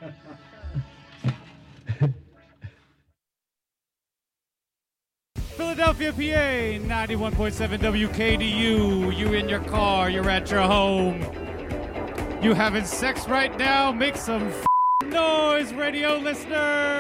Philadelphia, PA, 91.7 WKDU. You in your car, you're at your home. You having sex right now? Make some noise, radio listeners.